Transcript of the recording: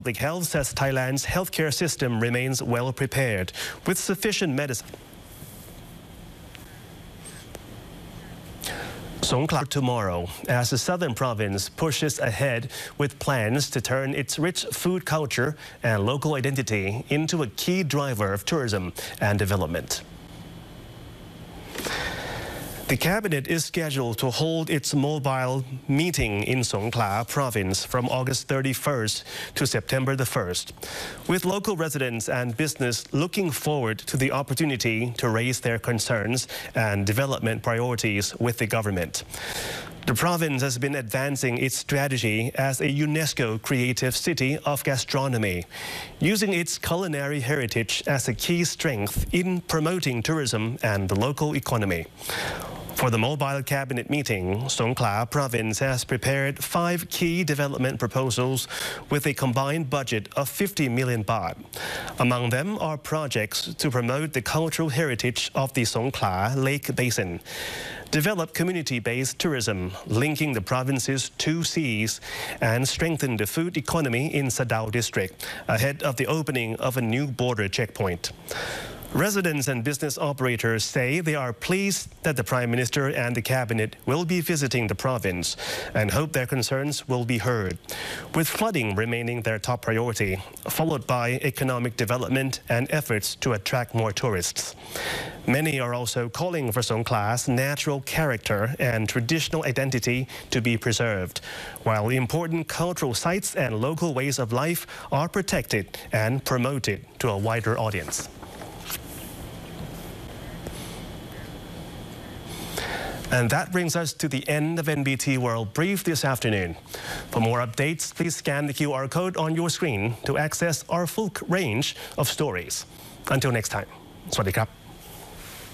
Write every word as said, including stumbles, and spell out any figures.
Public Health says Thailand's healthcare system remains well prepared with sufficient medicine. Songkhla tomorrow, as the southern province pushes ahead with plans to turn its rich food culture and local identity into a key driver of tourism and development. The cabinet is scheduled to hold its mobile meeting in Songkhla province from August thirty-first to September the first, with local residents and business looking forward to the opportunity to raise their concerns and development priorities with the government. The province has been advancing its strategy as a UNESCO Creative City of Gastronomy, using its culinary heritage as a key strength in promoting tourism and the local economy. For the mobile cabinet meeting, Songkhla province has prepared five key development proposals with a combined budget of fifty million baht. Among them are projects to promote the cultural heritage of the Songkhla Lake Basin, develop community-based tourism linking the province's two seas, and strengthen the food economy in Sadao district ahead of the opening of a new border checkpoint. Residents and business operators say they are pleased that the Prime Minister and the Cabinet will be visiting the province and hope their concerns will be heard, with flooding remaining their top priority, followed by economic development and efforts to attract more tourists. Many are also calling for Songkhla's natural character and traditional identity to be preserved, while important cultural sites and local ways of life are protected and promoted to a wider audience. And that brings us to the end of N B T World Brief this afternoon. For more updates, please scan the Q R code on your screen to access our full range of stories. Until next time, สวัสดีครับ